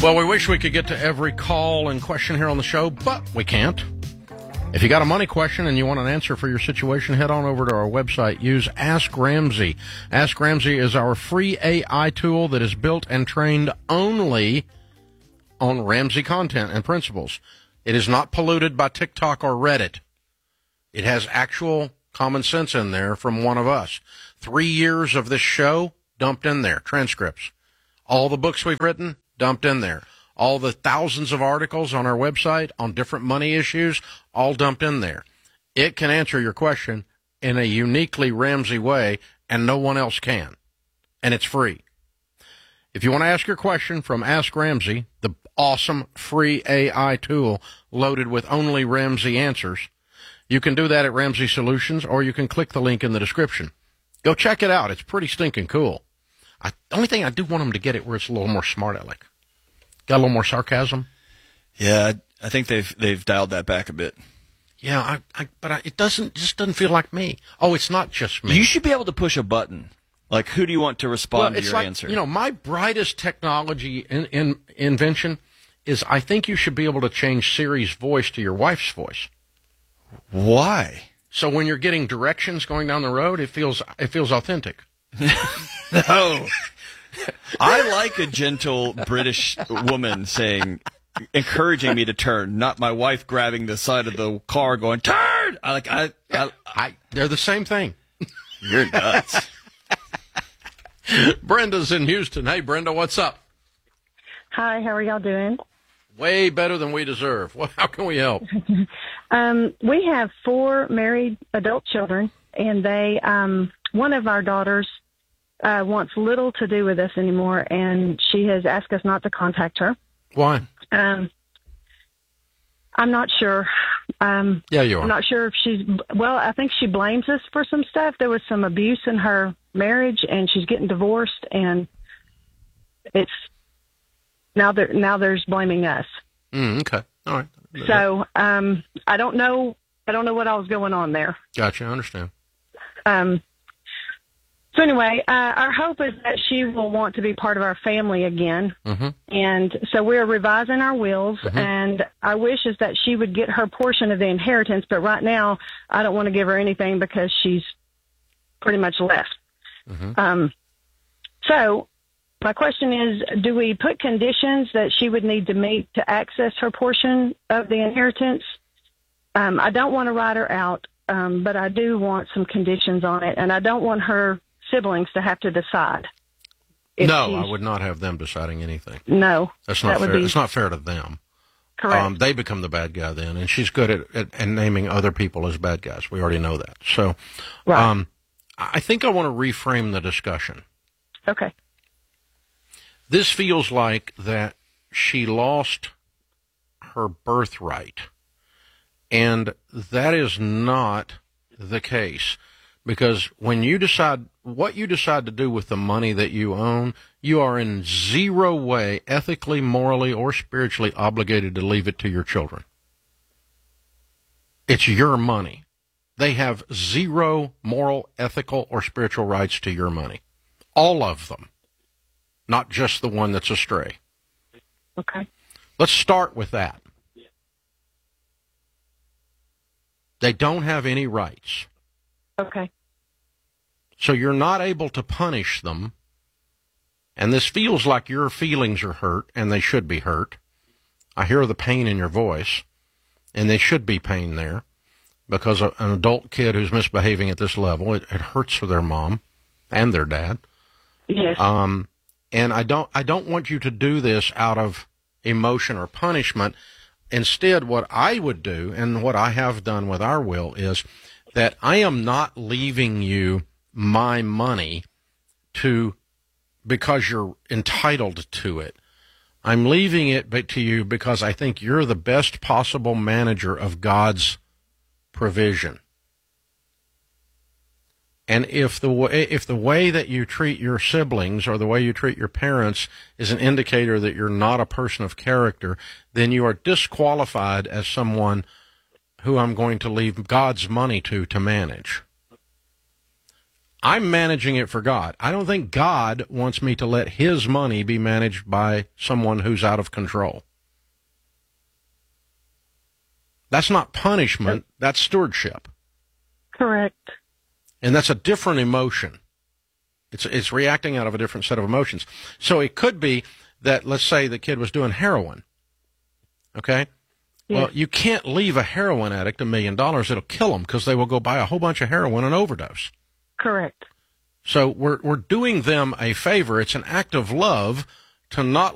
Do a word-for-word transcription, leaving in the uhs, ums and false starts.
Well, we wish we could get to every call and question here on the show, but we can't. If you got a money question and you want an answer for your situation, head on over to our website. Use Ask Ramsey. Ask Ramsey is our free A I tool that is built and trained only on Ramsey content and principles. It is not polluted by TikTok or Reddit. It has actual common sense in there from one of us. Three years of this show dumped in there. Transcripts. All the books we've written dumped in there. All the thousands of articles on our website on different money issues, all dumped in there. It can answer your question in a uniquely Ramsey way, and no one else can. And it's free. If you want to ask your question from Ask Ramsey, the awesome free A I tool loaded with only Ramsey answers, you can do that at Ramsey Solutions, or you can click the link in the description. Go check it out. It's pretty stinking cool. I, the only thing I do want them to get it where it's a little more smart aleck. Got a little more sarcasm? Yeah, I think they've they've dialed that back a bit. Yeah, I, I, but I, it doesn't just doesn't feel like me. Oh, it's not just me. You should be able to push a button. Like, who do you want to respond well, to it's your like, answer? You know, my brightest technology in, in, invention is I think you should be able to change Siri's voice to your wife's voice. Why? So when you're getting directions going down the road, it feels it feels authentic. No. I like a gentle British woman saying, encouraging me to turn, not my wife grabbing the side of the car going, turn! I like, I, I, I they're the same thing. You're nuts. Brenda's in Houston. Hey, Brenda, what's up? Hi, how are y'all doing? Way better than we deserve. Well, how can we help? um, we have four married adult children, and they, um, one of our daughters uh, wants little to do with us anymore, and she has asked us not to contact her. Why? Um, I'm not sure. Um, yeah, you are. I'm not sure if she's, well, I think she blames us for some stuff. There was some abuse in her marriage, and she's getting divorced, and it's, now there, now there's blaming us. Mm, okay. All right. So, um, I don't know, I don't know what all was going on there. Gotcha. I understand. Um, so anyway, uh, our hope is that she will want to be part of our family again. Mm-hmm. And so we're revising our wills, mm-hmm. and our wish is that she would get her portion of the inheritance. But right now, I don't want to give her anything because she's pretty much left. Mm-hmm. Um, so my question is, do we put conditions that she would need to meet to access her portion of the inheritance? Um, I don't want to write her out, um, but I do want some conditions on it, and I don't want her siblings to have to decide. No, I would not have them deciding anything. No. That's not that fair. Be, it's not fair to them. Correct. Um, they become the bad guy then, and she's good at, at, at naming other people as bad guys. We already know that. So right. um, I think I want to reframe the discussion. Okay. This feels like that she lost her birthright, and that is not the case. Because when you decide what you decide to do with the money that you own, you are in zero way ethically, morally, or spiritually obligated to leave it to your children. It's your money. They have zero moral, ethical, or spiritual rights to your money. All of them. Not just the one that's astray. Okay. Let's start with that. They don't have any rights. Okay. So you're not able to punish them, and this feels like your feelings are hurt, and they should be hurt. I hear the pain in your voice, and they should be pain there, because a, an adult kid who's misbehaving at this level, it, it hurts for their mom and their dad. Yes. Um, and I don't, I don't want you to do this out of emotion or punishment. Instead, what I would do, and what I have done with our will, is that I am not leaving you my money to because you're entitled to it. I'm leaving it to you because I think you're the best possible manager of God's provision. And if the way, if the way that you treat your siblings or the way you treat your parents is an indicator that you're not a person of character, then you are disqualified as someone who I'm going to leave God's money to to manage. I'm managing it for God. I don't think God wants me to let his money be managed by someone who's out of control. That's not punishment. That's stewardship. Correct. And that's a different emotion. It's it's reacting out of a different set of emotions. So it could be that, let's say the kid was doing heroin. Okay? Yes. Well, you can't leave a heroin addict a million dollars. It'll kill them because they will go buy a whole bunch of heroin and overdose. Correct. So we're we're doing them a favor. It's an act of love to not